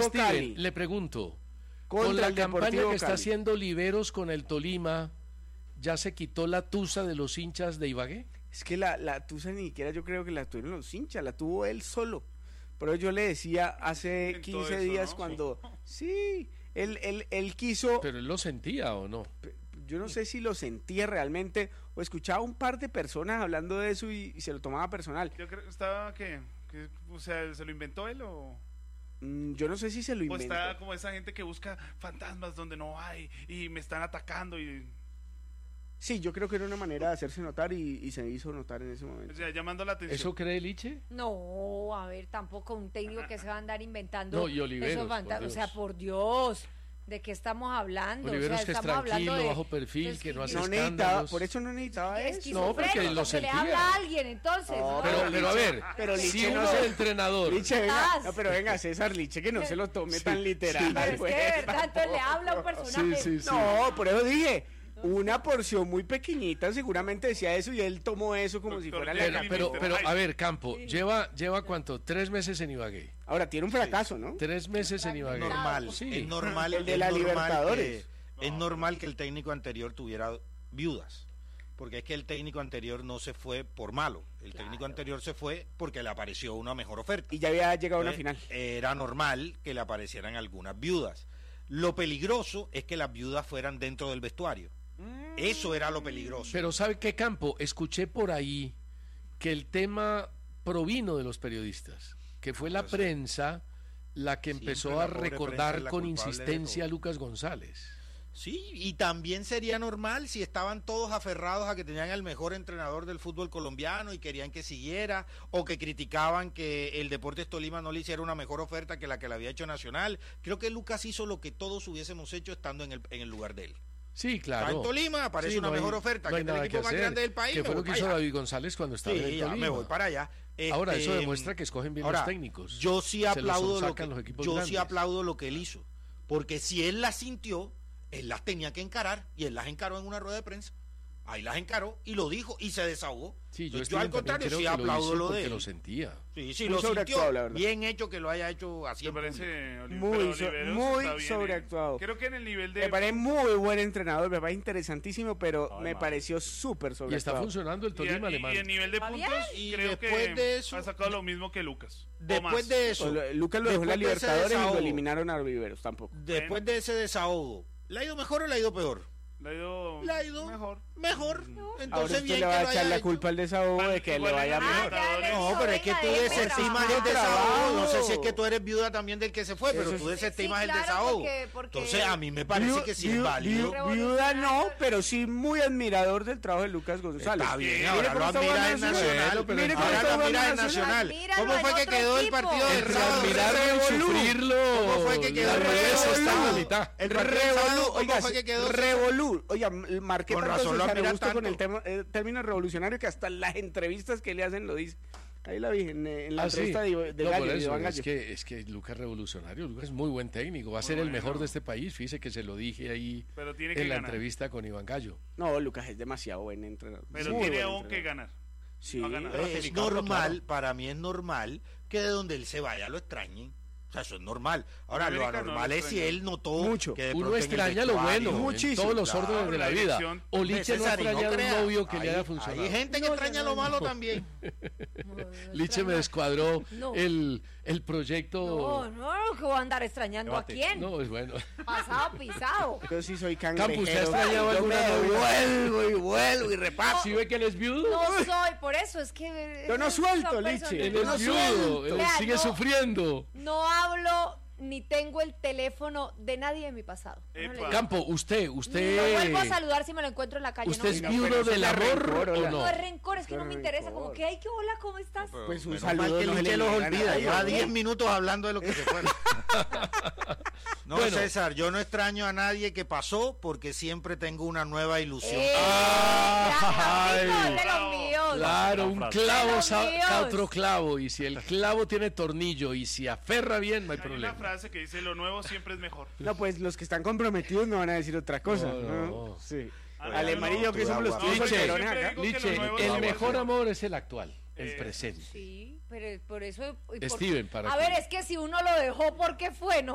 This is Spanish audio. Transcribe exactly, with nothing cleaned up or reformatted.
Steven, Cali. le pregunto, Contra con la el campaña Deportivo que está Cali. haciendo Liberos con el Tolima, ¿ya se quitó la tusa de los hinchas de Ibagué? Es que la, la tusa ni siquiera yo creo que la tuvieron los hinchas, la tuvo él solo. Pero yo le decía hace Inventó quince eso, días ¿no? cuando... Sí, él, él, él quiso... Pero él lo sentía o no. Yo no sé si lo sentía realmente o escuchaba un par de personas hablando de eso y, y se lo tomaba personal. Yo creo que estaba que, que, o sea, ¿se lo inventó él o...? Mm, yo no sé si se lo O inventó. está como esa gente que busca fantasmas donde no hay y me están atacando y... Sí, yo creo que era una manera de hacerse notar y, y se hizo notar en ese momento. O sea, llamando la atención. ¿Eso cree Liche? No, a ver, tampoco un técnico que se va a andar inventando. No, y Oliveros, esos fanta- por o sea, Dios. por Dios, ¿de qué estamos hablando? Oliveros o sea, que es estamos tranquilo, hablando de- bajo perfil, pues, que no hace No escándalos. necesitaba, por eso no necesitaba Es eso. No, porque esquizofrénico, lo que le sentía. habla a alguien, entonces. No, ¿no? Pero, Pero pero a Liche- ver, pero si Liche uno no es se- entrenador... Liche, venga, Estás. no, pero venga, César Liche, que no se lo tome tan literal. sí. Pero es que pues, de verdad, entonces le habla a un tampoco. personaje. Sí, sí, sí. No, por eso dije, una porción muy pequeñita seguramente decía eso y él tomó eso como si Doctor fuera Pero, la Jenny, pero, Mister pero, Hyde. a ver, Campo, lleva, lleva ¿cuánto? Tres meses en Ibagué. Ahora tiene un fracaso, ¿no? Tres meses en Ibagué. Normal, Sí. es normal, El de es la normal Libertadores. que- es normal que el técnico anterior tuviera viudas, porque es que el técnico anterior no se fue por malo, el técnico anterior se fue porque le apareció una mejor oferta. Y ya había llegado a una Entonces, final. Era normal que le aparecieran algunas viudas. Lo peligroso es que las viudas fueran dentro del vestuario. Eso era lo peligroso. Pero ¿sabe qué, Campo? Escuché por ahí que el tema provino de los periodistas, que fue la Pues sí. prensa la que Siempre empezó la a pobre prensa recordar es la con culpable de insistencia a todo. Lucas González. Sí, y también sería normal si estaban todos aferrados a que tenían el mejor entrenador del fútbol colombiano y querían que siguiera, o que criticaban que el Deportes Tolima no le hiciera una mejor oferta que la que le había hecho Nacional. Creo que Lucas hizo lo que todos hubiésemos hecho estando en el, en el lugar de él. Sí, claro. Está en Tolima, aparece Sí, una no hay- mejor oferta no hay que el nada equipo que más hacer, grande del país. que me fue lo voy que para hizo allá. David González cuando estaba en Sí, el ya, Tolima. me voy para allá. Ahora, Este, eso demuestra que escogen bien ahora, los técnicos. Yo sí Se los aplaudo lo sacan que los equipos yo sí grandes. aplaudo lo que él hizo, porque si él las sintió, él las tenía que encarar y él las encaró en una rueda de prensa. Ahí las encaró y lo dijo y se desahogó. Sí, yo, Entonces, estoy al contrario sí aplaudo lo, de porque él. lo sentía. Sí, sí, Muy lo sobreactuado, sintió. la verdad. Bien hecho que lo haya hecho así. Me en público. parece Oli- Muy pero so- Oliveros muy está bien, sobreactuado. eh. Creo que en el nivel de Me parece muy buen entrenador, me parece interesantísimo, pero Ay, me madre. pareció súper Y está sobreactuado. funcionando el y, Tolima y- alemán. y en nivel de ¿Va puntos bien? Y creo después que de eso- ha sacado lo mismo que Lucas. o Después más. de eso, O lo- Lucas lo dejó en la después de ese Libertadores y lo desahogo, eliminaron a Riveros tampoco. Después de ese desahogo, ¿le ha ido mejor o le ha ido peor? Le ha ido, Le ha ido mejor. Mejor. Ahora Entonces usted bien le va que a lo echar haya la hecho. culpa al desahogo de que le Igual vaya en el mejor. Ah, ya le No, dijo, pero es que venga, tú déjeme desestimas trabajar. el desahogo. No sé si es trabajo. que tú eres viuda también del que se fue, pero Eso tú es- desestimas Sí, el claro, desahogo. porque- porque- Entonces a mí me parece Viu- que sí viu- es válido. viu- Viuda no, pero sí muy admirador del trabajo de Lucas González. Está bien, Mire ahora cómo lo está admira jugando en Nacional. Nacional, pero Mire cómo ahora está lo admira admira en en Nacional. Admíralo ¿Cómo en fue que otro quedó el equipo. partido del Entre sábado? admirarlo y Revolú. sufrirlo. ¿Cómo fue que quedó la el revés Revolú? está en la mitad. El El partido del sábado, revolú, ¿cómo oiga, fue que quedó? revolú, oiga, m- marqué Con tanto razón lo César admira Augusto con el tanto. tema, eh, término revolucionario que hasta las entrevistas que le hacen lo dice. Ahí la vi en, en la Ah, sí. entrevista de, de No, Gallo, por de eso, Iván es Gallo. que, es que Lucas es revolucionario, Lucas es muy buen técnico, va a Muy ser el bueno. mejor de este país, fíjese que se lo dije ahí Pero tiene que en la ganar. entrevista con Iván Gallo. No, Lucas es demasiado buen entrenador. Pero Muy tiene buen aún que entrenador. ganar. Sí, No ha ganado. Es Ratificarlo, normal, claro. para mí es normal que de donde él se vaya lo extrañen. O sea, eso es normal. Ahora, En lo América no anormal lo es si extrañan. él notó Mucho. que de Uno pronto en el extraña lo vestuario- bueno, muchísimo, en todos los claro, órdenes de la la vida. dirección. O Liche no César, y no extraña un crea. novio que le Hay- haya funcionado. Hay gente que No, extraña no, lo no, malo no. también. Liche me descuadró No. el, el proyecto. No, no, que voy a andar extrañando Debate. a quién. No, es bueno. Pasado, pisado. Yo sí soy Campo, cangrejero. ¿usted ha extrañado Yo alguna me novia? vuelvo y vuelvo y repaso. ¿Sí ve que él es viudo? No soy, por eso es que... Yo no son suelto, personas- Liche. Él Yo es no viudo, suelto. él Vea, sigue no. sufriendo. No hablo ni tengo el teléfono de nadie de mi pasado. No le Epa. digo. Campo, usted, Ni lo usted. vuelvo a saludar si me lo encuentro en la calle. ¿Usted no, es Oiga, viudo pero eso del es amor rencor, o hola. no no? es rencor, es que Eso no es me interesa. rencor. Como que, ay, qué hola, ¿cómo estás? Pues un Menos saludo mal que no se Liche le los niega a olvida. nadie. Lleva diez minutos hablando de lo que se fue. No, Bueno. César, yo no extraño a nadie que pasó porque siempre tengo una nueva ilusión. Eh, Ay. gra- rico, de los míos. Claro, un clavo Los saca míos. otro clavo. Y si el clavo tiene tornillo y se aferra bien, no hay Hay una problema. frase que dice, lo nuevo siempre es mejor. No, pues los que están comprometidos me van a decir otra cosa. No, no. ¿no? Sí. A ver, Alemarillo yo no- que somos los No, tíos porque solterones siempre acá. digo que lo Liche, nuevo el siempre mejor es amor es el actual, el Eh, presente. Sí, pero por eso... y por- Steven, para A que- ver, es que si uno lo dejó, ¿por qué fue? No